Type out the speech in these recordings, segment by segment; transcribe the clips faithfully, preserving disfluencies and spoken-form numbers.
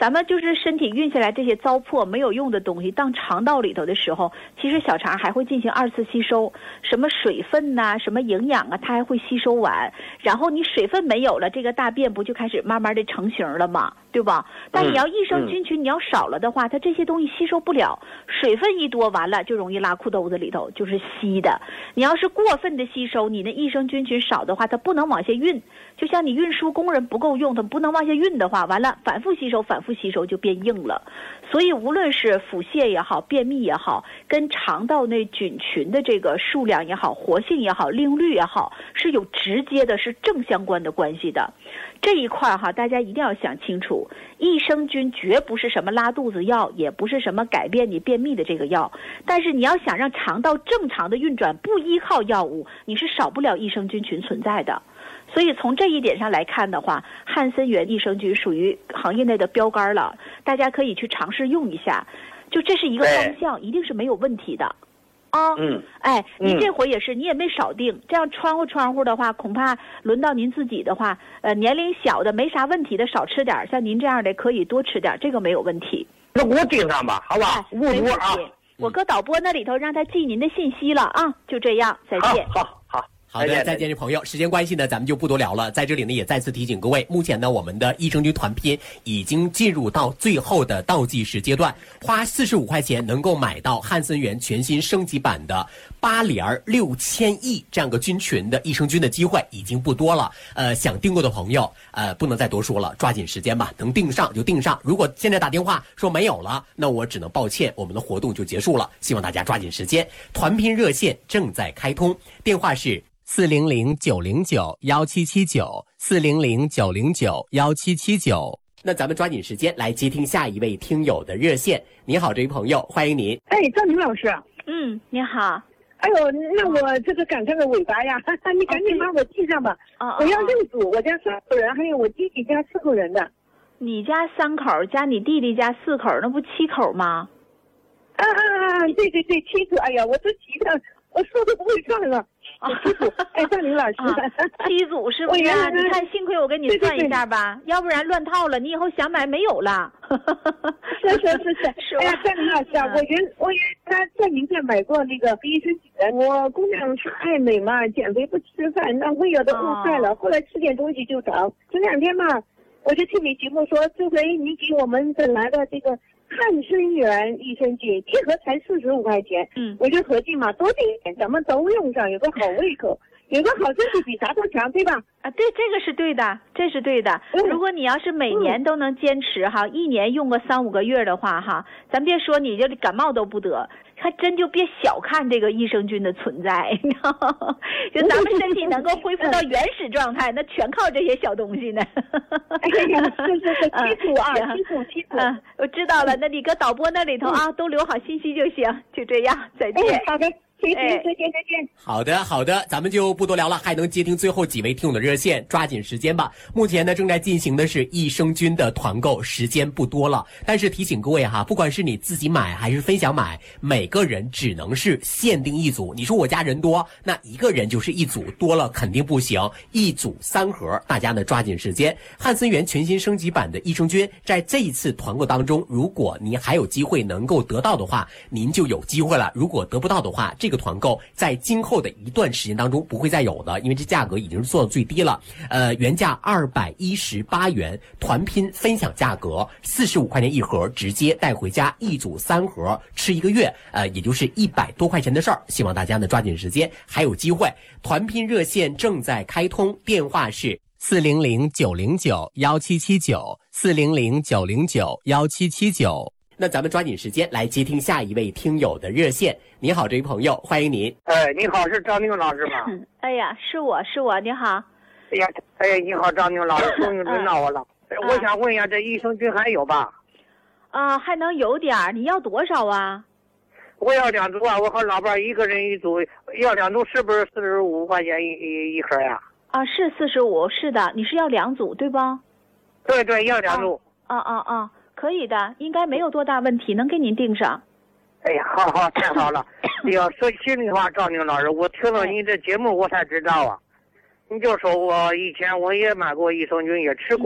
咱们就是身体运下来这些糟粕没有用的东西，到肠道里头的时候，其实小肠还会进行二次吸收，什么水分呐、啊，什么营养啊，它还会吸收完。然后你水分没有了，这个大便不就开始慢慢的成型了吗？对吧？但你要益生菌群你要少了的话，它这些东西吸收不了，水分一多完了就容易拉裤兜子里头，就是稀的。你要是过分的吸收，你的益生菌群少的话，它不能往下运。就像你运输工人不够用，它不能往下运的话，完了反复吸收，反复吸收就变硬了。所以无论是腹泻也好，便秘也好，跟肠道内菌群的这个数量也好，活性也好，利用率也好，是有直接的，是正相关的关系的。这一块哈，大家一定要想清楚，益生菌绝不是什么拉肚子药，也不是什么改变你便秘的这个药。但是你要想让肠道正常的运转，不依靠药物，你是少不了益生菌群存在的。所以从这一点上来看的话，汉森源益生菌属于行业内的标杆了，大家可以去尝试用一下。就这是一个方向，一定是没有问题的。啊，嗯，哎，您这回也是，你也没少定，这样窗户窗户的话，恐怕轮到您自己的话，呃，年龄小的没啥问题的少吃点，像您这样的可以多吃点，这个没有问题。 那我盯上吧，好吧，误读啊。 我搁导播那里头让他记您的信息了啊，就这样，再见。 好，好，好。 好的，再见，这朋友。时间关系呢，咱们就不多聊了。在这里呢，也再次提醒各位，目前呢，我们的益生菌团拼已经进入到最后的倒计时阶段，花四十五块钱能够买到汉森源全新升级版的八联六千亿这样个菌群的益生菌的机会已经不多了。呃，想订购的朋友，呃，不能再多说了，抓紧时间吧，能订上就订上。如果现在打电话说没有了，那我只能抱歉，我们的活动就结束了。希望大家抓紧时间，团拼热线正在开通，电话是四零零九零九幺七七九四零零九零九幺七七九。那咱们抓紧时间来接听下一位听友的热线。你好，这位朋友，欢迎您。 哎，赵明老师。 嗯，你好。 哎呦，那我这个赶上个尾巴呀，你赶紧把我记上吧。哦、我要六组，我家三口人，还有我弟弟家四口人的。 你家三口加你弟弟家四口，那不七口吗？ 啊啊啊！对对对，七组。哎呀，我都急的，我说都不会算了。七组，哎，赵明老师， 啊、七组是不是、啊？你看，幸亏我给你算一下吧，对对对，要不然乱套了，你以后想买没有了。 是是是是，是哎呀，赵明老师啊，我原我原他在您这买过那个益生菌，我姑娘她爱美嘛，减肥不吃饭，那胃也都饿坏了，哦、后来吃点东西就长。前两天嘛，我就听你节目说，这回你给我们本来的这个汉森源益生菌一盒才四十五块钱，嗯，我就合计嘛，多订一点，咱们都用上，有个好胃口，有个好身体比啥都强，对吧？ 啊，对，这个是对的，这是对的。嗯、如果你要是每年都能坚持哈，嗯、一年用个三五个月的话哈，咱别说你这感冒都不得，还真就别小看这个益生菌的存在，就咱们身体能够恢复到原始状态，那全靠这些小东西呢。 哎呀，是是是，七组啊，七组七组。 嗯，我知道了，那你搁导播那里头啊，都留好信息就行。就这样，再见。 哎、好的。再见，再见，再见。 好的，好的，咱们就不多聊了，还能接听最后几位听友的热线，抓紧时间吧。目前呢，正在进行的是益生菌的团购，时间不多了。但是提醒各位哈，不管是你自己买还是分享买，每个人只能是限定一组。你说我家人多，那一个人就是一组，多了肯定不行。一组三盒，大家呢抓紧时间。汉森源全新升级版的益生菌，在这一次团购当中，如果您还有机会能够得到的话，您就有机会了。如果得不到的话，这个团购在今后的一段时间当中不会再有的，因为这价格已经是做到最低了。呃，原价二百一十八元，团拼分享价格四十五块钱一盒，直接带回家一组三盒，吃一个月，呃，也就是一百多块钱的事儿。希望大家呢抓紧时间，还有机会。团拼热线正在开通，电话是四零零九零九幺七七九四零零九零九幺七七九。那咱们抓紧时间来接听下一位听友的热线。你好，这位朋友，欢迎您。 哎，你好，是张宁老师吗？ 哎呀，是我是我，你好。 哎呀，哎，你好，张宁老师，终于轮到我了。嗯、我想问一下，这益生菌还有吧？ 啊，还能有点儿。你要多少啊？ 我要两组啊，我和老伴一个人一组，要两组是不是四十五块钱一一一盒呀？ 啊，是四十五，是的，你是要两组对吧？ 对对，要两组。 啊啊啊！啊可以的，应该没有多大问题，能给您订上。 哎呀，好好，太好了！要说心里话，赵宁老师，我听了你这节目，我才知道啊。你就说我以前我也买过益生菌，也吃过，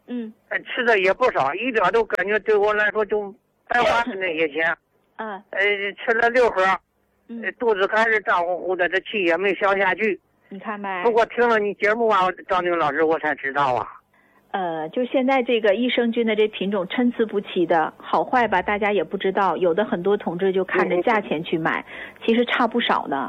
嗯， 吃的也不少，一点都感觉对我来说就白花的那些钱。 嗯， 呃，吃了六盒， 嗯， 肚子还是胀乎乎的，这气也没消下去。 你看没？ 不过听了你节目啊，张宁老师，我才知道啊。 呃，就现在这个益生菌的这品种参差不齐的，好坏吧，大家也不知道。有的很多同志就看着价钱去买，其实差不少呢。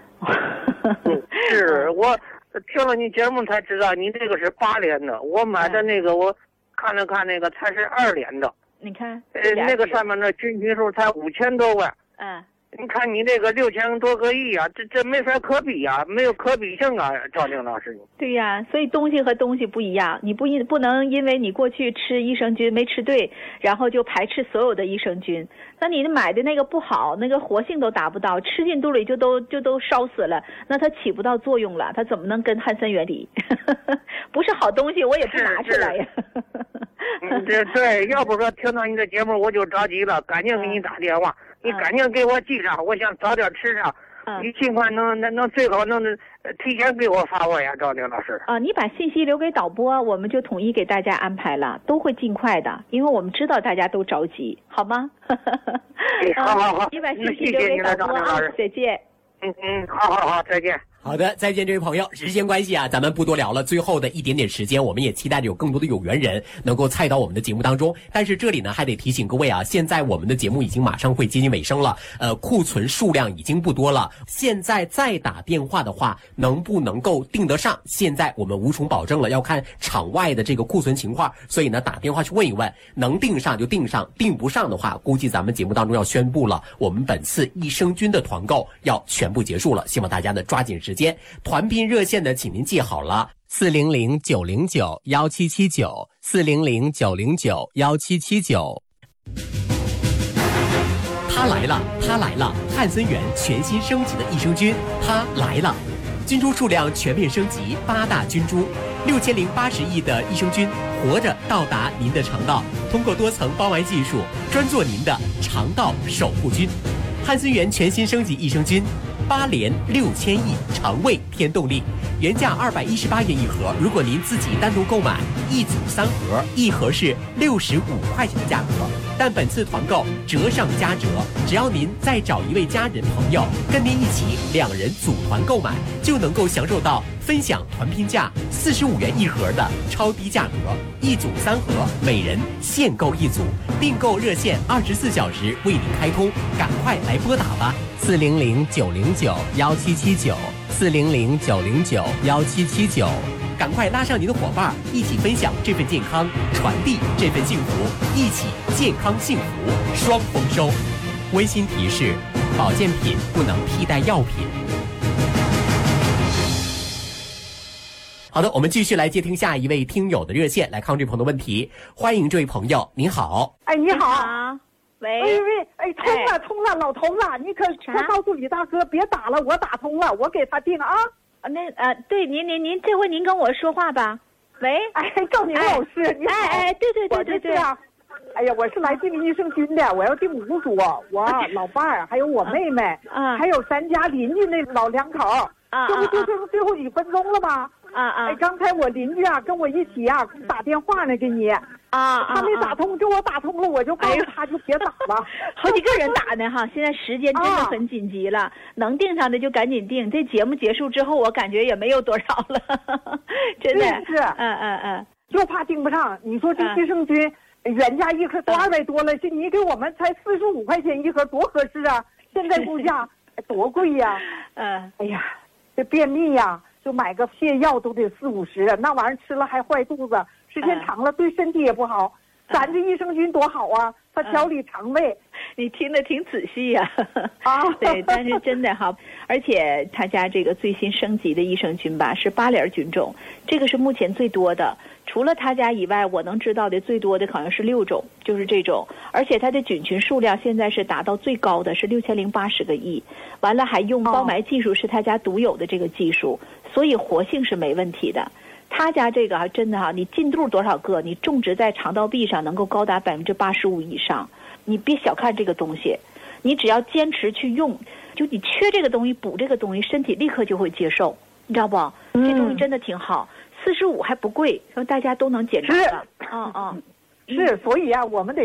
是我听了你节目才知道，你这个是八连的，我买的那个我看了看那个才是二连的。 你看， 呃，那个上面的菌群数才五千多万。 嗯。 你看你这个六千多个亿啊，这这没法可比啊，没有可比性啊，赵宁老师。 对呀，所以东西和东西不一样，你不因不能因为你过去吃益生菌没吃对，然后就排斥所有的益生菌。那你买的那个不好，那个活性都达不到，吃进肚里就都就都烧死了，那它起不到作用了，它怎么能跟汉森原理？不是好东西，我也不拿出来呀。 嗯，这对，要不说听到你的节目我就着急了，赶紧给你打电话。嗯你赶紧给我记上，我想早点吃上。嗯、你尽快能能能最好能提前给我发过呀，赵宁老师。 啊，你把信息留给导播，我们就统一给大家安排了，都会尽快的，因为我们知道大家都着急，好吗？ 哎，好好好， 你把信息留给导播啊，再见。 嗯嗯，好好好，再见。 好的，再见，这位朋友。时间关系啊，咱们不多聊了。最后的一点点时间，我们也期待着有更多的有缘人能够参与到我们的节目当中。但是这里呢，还得提醒各位啊，现在我们的节目已经马上会接近尾声了，呃，库存数量已经不多了。现在再打电话的话，能不能够订得上？现在我们无从保证了，要看场外的这个库存情况。所以呢，打电话去问一问，能订上就订上，订不上的话，估计咱们节目当中要宣布了，我们本次益生菌的团购要全部结束了。希望大家呢抓紧时间。团拼热线呢，请您记好了，四零零九零九幺七七九，四零零九零九幺七七九。它来了，它来了！汉森源全新升级的益生菌，它来了！菌株数量全面升级，八大菌株，六千零八十亿的益生菌，活着到达您的肠道，通过多层包埋技术，专做您的肠道守护菌。汉森源全新升级益生菌。八连六千亿，肠胃添动力，原价二百一十八元一盒，如果您自己单独购买，一组三盒，一盒是六十五块钱的价格。但本次团购折上加折，只要您再找一位家人朋友跟您一起，两人组团购买，就能够享受到分享团拼价四十五元一盒的超低价格，一组三盒，每人限购一组。订购热线二十四小时为您开通，赶快来拨打吧。四零零九零九幺七七九，四零零九零九幺七七九，赶快拉上您的伙伴，一起分享这份健康，传递这份幸福，一起健康幸福双丰收。温馨提示：保健品不能替代药品。好的，我们继续来接听下一位听友的热线，来看这朋友的问题。欢迎这位朋友，您好。 哎，你好。 喂， 喂喂，哎，通了，哎、通了，老头子，你可可告诉李大哥别打了，我打通了，我给他定啊。 那呃，对，您您您，这回您跟我说话吧。喂， 哎，赵宁老师，哎、你好。 哎哎，对对对对对。 啊，哎呀，我是来订益生菌的，我要订五组，我老伴儿还有我妹妹，啊，还有咱家邻居那老两口，啊，这不就剩最后几分钟了吗？ 啊啊！ 哎，刚才我邻居啊跟我一起啊打电话呢，给你。 啊， 他没打通，就我打通了，我就告诉他就别打了。 好几个人打呢哈，现在时间真的很紧急了，啊、能订上的就赶紧订。这节目结束之后，我感觉也没有多少了，真的是， 嗯嗯嗯， 就怕订不上。你说这益生菌、嗯、原价一盒都二百多了，这你给我们才四十五块钱一盒，多合适啊！现在物价多贵呀、啊！ 嗯， 哎呀，这便秘呀、啊，就买个泻药都得四五十，那玩意儿吃了还坏肚子。时间长了对身体也不好，咱这益生菌多好啊，它调理肠胃。 你听得挺仔细呀、啊，啊，对，但是真的哈，而且他家这个最新升级的益生菌吧是八联菌种，这个是目前最多的，除了他家以外，我能知道的最多的好像是六种，就是这种，而且它的菌群数量现在是达到最高的是六千零八十个亿，完了还用包埋技术是他家独有的这个技术，所以活性是没问题的。他家这个还真的哈，你进肚多少个，你种植在肠道壁上能够高达百分之八十五以上。你别小看这个东西，你只要坚持去用，就你缺这个东西补这个东西，身体立刻就会接受，你知道不？这东西真的挺好。 四十五还不贵，说大家都能检查的。嗯嗯， 是，所以啊，我们得。